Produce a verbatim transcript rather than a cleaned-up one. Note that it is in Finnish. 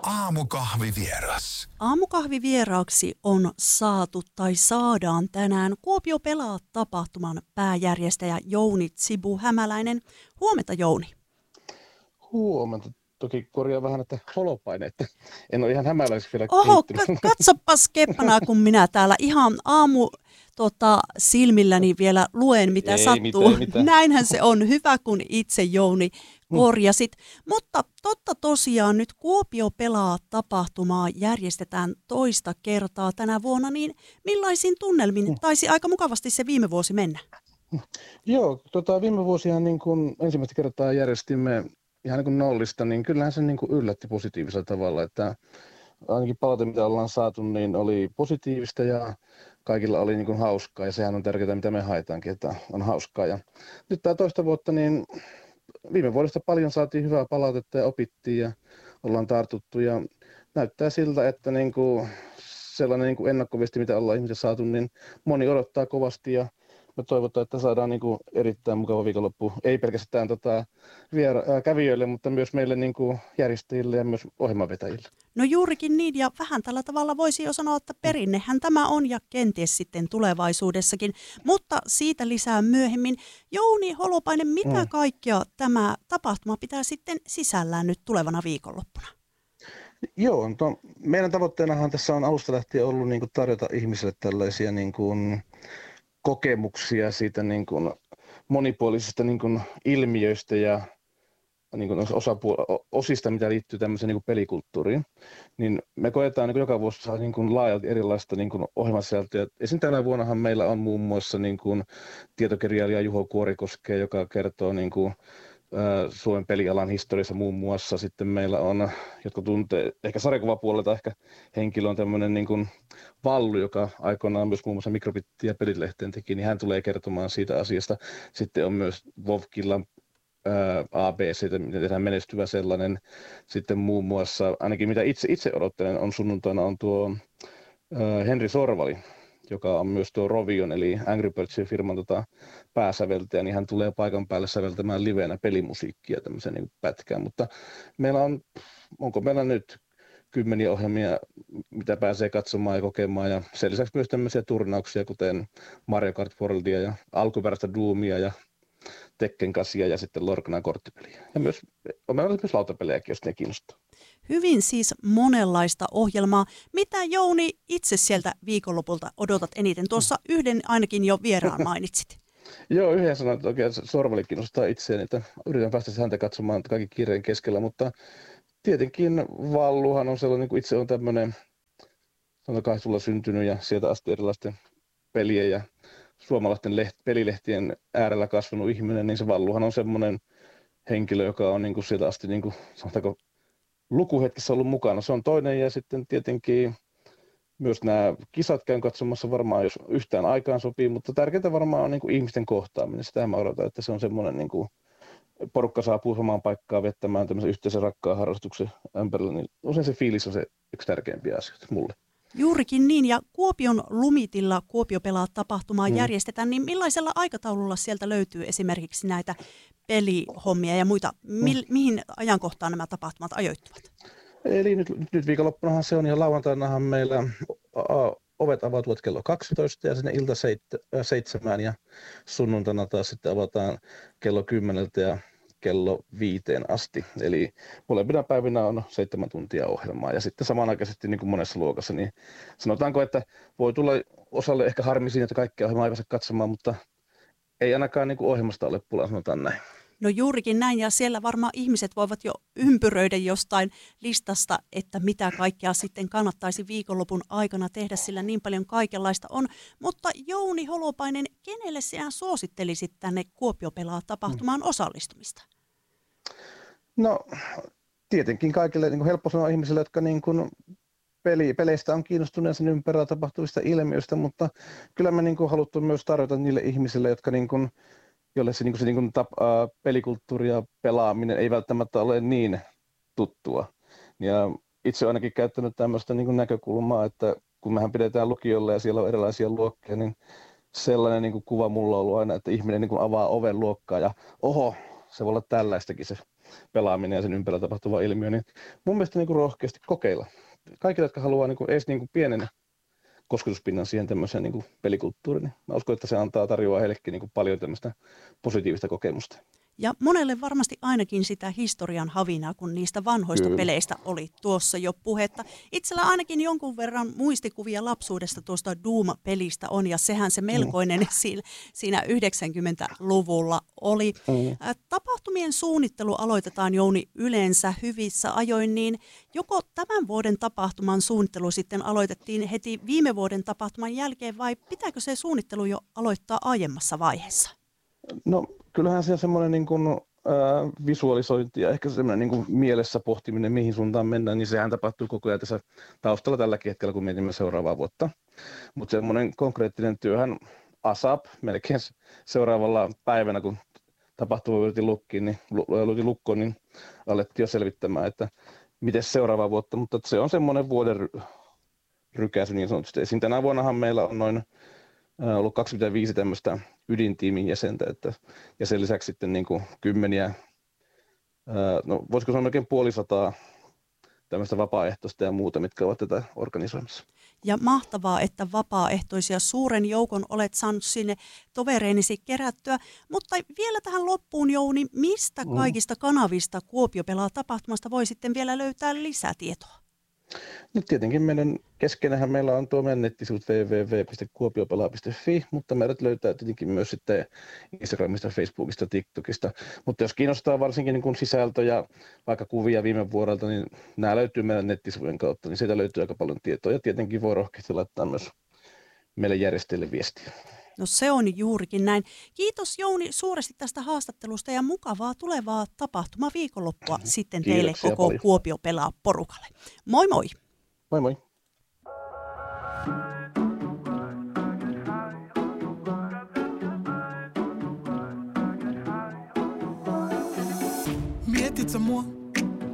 Aamukahvivieras. Aamukahvivieraaksi on saatu tai saadaan tänään Kuopio pelaa -tapahtuman pääjärjestäjä Jouni Tsibu-Hämäläinen. Huomenta, Jouni. Huomenta. Toki korjaa vähän, että Holopainen, että en ole ihan hämäläiseksi vielä Oho, kehittynyt. k- katsopas keppanaa, kun minä täällä ihan aamu tota, silmilläni vielä luen, mitä ei sattuu. Mitään, ei mitään. Näinhän se on. Hyvä, kun itse, Jouni, korjasit. Hmm. Mutta totta tosiaan nyt Kuopio pelaa -tapahtumaa järjestetään toista kertaa tänä vuonna, niin millaisin tunnelmin hmm. taisi aika mukavasti se viime vuosi mennä? Joo, tota, viime vuosina niin kun ensimmäistä kertaa järjestimme ihan niin kuin nollista, niin kyllähän se niin kuin yllätti positiivisella tavalla, että ainakin palaute, mitä ollaan saatu, niin oli positiivista ja kaikilla oli niin kuin hauskaa, ja sehän on tärkeää, mitä me haetaankin, että on hauskaa. Ja nyt tämä toista vuotta, niin viime vuodesta paljon saatiin hyvää palautetta ja opittiin ja ollaan tartuttu, ja näyttää siltä, että niin kuin sellainen niin kuin ennakkoviesti, mitä ollaan ihmisiä saatu, niin moni odottaa kovasti, ja me toivotaan, että saadaan niin kuin erittäin mukava viikonloppu, ei pelkästään tota viera- äh, kävijöille, mutta myös meille niin kuin järjestäjille ja myös ohjelmanvetäjille. No juurikin niin, ja vähän tällä tavalla voisi jo sanoa, että perinnehän tämä on ja kenties sitten tulevaisuudessakin, mutta siitä lisää myöhemmin. Jouni Holopainen, mitä mm. kaikkea tämä tapahtuma pitää sitten sisällään nyt tulevana viikonloppuna? Joo, no, meidän tavoitteenahan tässä on alusta lähtien ollut niin kuin tarjota ihmisille tällaisia niin kuin kokemuksia siitä niin kuin monipuolisista niin kuin ilmiöistä ja niin kuin osapuol- osista, mitä liittyy tämmöiseen niin kuin pelikulttuuriin. Niin me koetaan niin kuin joka vuosi saa niin kuin laajalti erilaista niin kuin ohjelmasisältöä. Esim. Tänä vuonnahan meillä on muun muassa niin kuin tietokirjailija Juho Kuorikoskea, joka kertoo niin kuin Suomen pelialan historiassa muun muassa. Sitten meillä on, jotka tuntee, ehkä sarjakuvapuolelta ehkä henkilö on tämmöinen niin kuin Vallu, joka aikoinaan myös muun muassa Mikrobittia ja Pelilehteen teki, niin hän tulee kertomaan siitä asiasta. Sitten on myös Vovkilla A B C, mitä tehdään menestyvä sellainen. Sitten muun muassa, ainakin mitä itse, itse odottelen, on sunnuntaina on tuo Henri Sorvali, joka on myös tuo Rovion, eli Angry Birdsin firman tota, pääsäveltäjä, niin hän tulee paikan päälle säveltämään livenä pelimusiikkia tämmöisen niin pätkään. Mutta meillä on, onko meillä nyt kymmeniä ohjelmia, mitä pääsee katsomaan ja kokemaan, ja sen lisäksi myös tämmöisiä turnauksia, kuten Mario Kart Worldia ja alkuperäistä Doomia ja Tekken kasia ja sitten Lorcanan korttipeliä. Ja myös, on meillä myös lautapelejäkin, jos ne kiinnostaa. Hyvin siis monenlaista ohjelmaa. Mitä, Jouni, itse sieltä viikonlopulta odotat eniten? Tuossa yhden ainakin jo vieraan mainitsit. Joo, yhden sanon, että oikein Sorvali kiinnostaa itseäni, että yritän päästä häntä katsomaan kaikki kiireen keskellä, mutta tietenkin Valluhan on sellainen, kun itse on tämmöinen, sanotaan sulla syntynyt ja sieltä asti erilaisten pelien ja suomalaisten leht- pelilehtien äärellä kasvanut ihminen, niin se Valluhan on semmoinen henkilö, joka on niin kuin sieltä asti niin kuin, sanotaanko, lukuhetkessä ollut mukana. Se on toinen, ja sitten tietenkin myös nämä kisat käyn katsomassa varmaan, jos yhtään aikaan sopii, mutta tärkeintä varmaan on niin kuin ihmisten kohtaaminen. Sitä mä odotan, että se on semmoinen, niin kuin porukka saapuu samaan paikkaan vettämään tämmöisen yhteisen rakkaan harrastuksen ympärillä, niin usein se fiilis on se yksi tärkeimpiä asioita mulle. Juurikin niin, ja Kuopion Lumitilla Kuopio pelaa -tapahtumaa hmm. järjestetään, niin millaisella aikataululla sieltä löytyy esimerkiksi näitä pelihommia ja muita? Mi- hmm. Mihin ajankohtaan nämä tapahtumat ajoittuvat? Eli nyt, nyt viikonloppunahan se on, ja lauantainahan meillä ovet avautuvat kello kaksitoista ja sinne ilta seitsemään, ja sunnuntaina taas sitten avataan kello kymmeneltä ja kello viiteen asti. Eli molempina päivinä on seitsemän tuntia ohjelmaa, ja sitten samanaikaisesti niin kuin monessa luokassa, niin sanotaanko, että voi tulla osalle ehkä harmi siinä, että kaikkea ohjelmaa ei pääse katsomaan, mutta ei ainakaan niin kuin ohjelmasta ole pulaa, sanotaan näin. No juurikin näin, ja siellä varmaan ihmiset voivat jo ympyröidä jostain listasta, että mitä kaikkea sitten kannattaisi viikonlopun aikana tehdä, sillä niin paljon kaikenlaista on. Mutta Jouni Holopainen, kenelle sinä suosittelisit tänne Kuopio pelaa -tapahtumaan osallistumista? No tietenkin kaikille, niin kuin helppo sanoa ihmisille, jotka niin kuin peli, peleistä on kiinnostuneet sen ympärillä tapahtuvista ilmiöistä, mutta kyllä me niin kuin haluttu myös tarjota niille ihmisille, jotka niin kuin jolle se, niin se niin tap, ää, pelikulttuuri ja pelaaminen ei välttämättä ole niin tuttua. Ja itse olen ainakin käyttänyt tämmöistä niin näkökulmaa, että kun mehän pidetään lukiolla ja siellä on erilaisia luokkia, niin sellainen niin kuva mulla on ollut aina, että ihminen niin avaa oven luokkaa ja oho, se voi olla tällaistakin se pelaaminen ja sen ympärillä tapahtuva ilmiö, niin mun mielestä niin kuin rohkeasti kokeilla. Kaikille, jotka haluaa niin kuin edes niin kuin pienen kosketuspinnan siihen tämmöiseen niin kuin pelikulttuuriin, niin mä uskon, että se antaa tarjoaa heillekin niin kuin paljon tämmöistä positiivista kokemusta. Ja monelle varmasti ainakin sitä historian havinaa, kun niistä vanhoista Kyllä. peleistä oli tuossa jo puhetta. Itsellä ainakin jonkun verran muistikuvia lapsuudesta tuosta Doom-pelistä on, ja sehän se melkoinen mm. siinä, siinä yhdeksänkymmentäluvulla oli. Mm. Tapahtumien suunnittelu aloitetaan, Jouni, yleensä hyvissä ajoin, niin joko tämän vuoden tapahtuman suunnittelu sitten aloitettiin heti viime vuoden tapahtuman jälkeen, vai pitääkö se suunnittelu jo aloittaa aiemmassa vaiheessa? No kyllähän se on semmoinen niin kuin, äh, visualisointi ja ehkä semmoinen niin kuin mielessä pohtiminen, mihin suuntaan mennään, niin sehän tapahtuu koko ajan tässä taustalla tälläkin hetkellä, kun mietimme seuraavaa vuotta. Mutta semmoinen konkreettinen työhän ASAP melkein seuraavalla päivänä, kun tapahtuma luotiin lukkiin, niin, luotiin lukkoon, niin alettiin jo selvittämään, että miten seuraavaa vuotta, mutta se on semmoinen vuoden ry- rykäisy niin sanotusti. Esiin tänä vuonnahan meillä on noin äh, ollut kaksikymmentäviisi tämmöistä ydintiimin jäsentä, että, ja sen lisäksi sitten niin kuin kymmeniä, ää, no voisiko sanoa melkein puolisataa tämmöistä vapaaehtoista ja muuta, mitkä ovat tätä organisoimassa. Ja mahtavaa, että vapaaehtoisia suuren joukon olet saanut sinne tovereinisi kerättyä, mutta vielä tähän loppuun, Jouni, mistä kaikista kanavista Kuopio pelaa -tapahtumasta voi sitten vielä löytää lisätietoa? Nyt tietenkin meidän keskenähän meillä on tuo meidän nettisivut double-u double-u double-u piste kuopiopelaa piste fi, mutta meidät löytää tietenkin myös sitten Instagramista, Facebookista, TikTokista. Mutta jos kiinnostaa varsinkin niin kuin sisältö ja vaikka kuvia viime vuodelta, niin nämä löytyy meidän nettisivujen kautta, niin sieltä löytyy aika paljon tietoa. Ja tietenkin voi rohkeasti laittaa myös meille järjestäjille viestiä. No se on juurikin näin. Kiitos Jouni suuresti tästä haastattelusta ja mukavaa tulevaa tapahtuma-viikonloppua sitten teille Kiitoksia koko paljon. Kuopio pelaa -porukalle. Moi moi! Moi moi! Mietit sä mua?